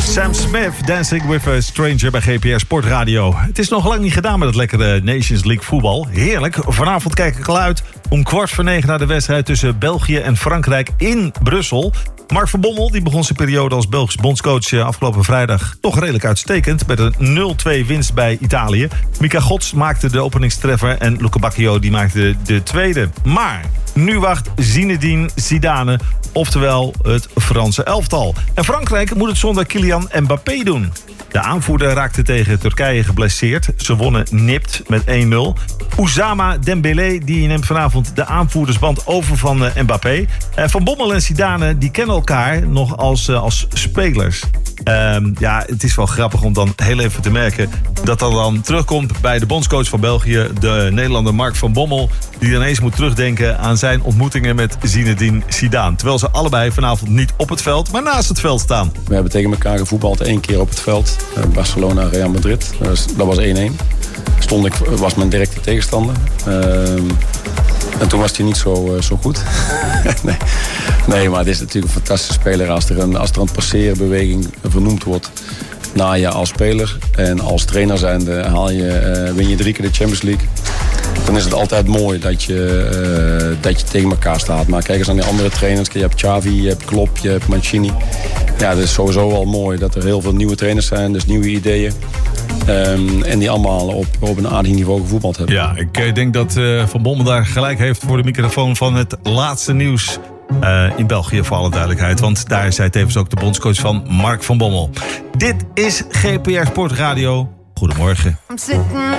Sam Smith, Dancing with a Stranger bij GPR Sportradio. Het is nog lang niet gedaan met het lekkere Nations League voetbal. Heerlijk. Vanavond kijk ik al uit om 8:45 naar de wedstrijd tussen België en Frankrijk in Brussel. Mark van Bommel die begon zijn periode als Belgisch bondscoach afgelopen vrijdag toch redelijk uitstekend. Met een 0-2 winst bij Italië. Mika Gods maakte de openingstreffer en Luca Bacchio die maakte de tweede. Maar nu wacht Zinedine Zidane, oftewel het Franse elftal. En Frankrijk moet het zonder Kylian Mbappé doen. De aanvoerder raakte tegen Turkije geblesseerd. Ze wonnen nipt met 1-0. Oussama Dembélé die neemt vanavond de aanvoerdersband over van Mbappé. Van Bommel en Zidane die kennen elkaar nog als spelers. Ja, het is wel grappig om dan heel even te merken dat dat dan terugkomt bij de bondscoach van België, de Nederlander Mark van Bommel, die ineens moet terugdenken aan zijn ontmoetingen met Zinedine Zidane. Terwijl ze allebei vanavond niet op het veld, maar naast het veld staan. We hebben tegen elkaar gevoetbald 1 keer op het veld. Barcelona, Real Madrid. Dat was 1-1. Was mijn directe tegenstander. En toen was hij niet zo goed. Nee, maar het is natuurlijk een fantastische speler. Als er een passeerbeweging vernoemd wordt naar je als speler en als trainer zijnde win je 3 keer de Champions League. Dan is het altijd mooi dat je tegen elkaar staat. Maar kijk eens aan die andere trainers. Je hebt Xavi, je hebt Klopp, je hebt Mancini. Ja, het is sowieso al mooi dat er heel veel nieuwe trainers zijn. Dus nieuwe ideeën. En die allemaal op een aardig niveau gevoetbald hebben. Ja, ik denk dat Van Bommel daar gelijk heeft voor de microfoon van het laatste nieuws in België, voor alle duidelijkheid. Want daar zei tevens ook de bondscoach van Mark van Bommel. Dit is GPR Sportradio. Goedemorgen.